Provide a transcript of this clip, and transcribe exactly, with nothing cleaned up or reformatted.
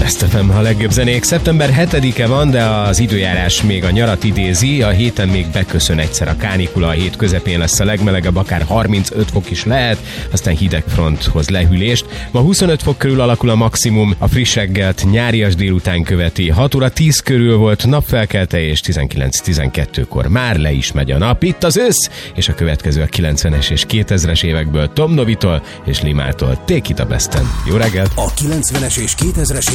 Best ef em, a legjobb zenék. Szeptember hetedike van, de az időjárás még a nyarat idézi. A héten még beköszön egyszer a kánikula, a hét közepén lesz a legmelegebb, akár harmincöt fok is lehet, aztán hidegfront hoz lehűlést. Ma huszonöt fok körül alakul a maximum, a friss reggelt nyárias délután követi. hat óra tíz körül volt napfelkelte, és tizenkilenc tizenkettőkor már le is megy a nap. Itt az ősz, és a következő a kilencvenes és kétezres évekből Tom Novitól és Limától. Take it a besten. Jó reggelt! A kilencvenes és kétezres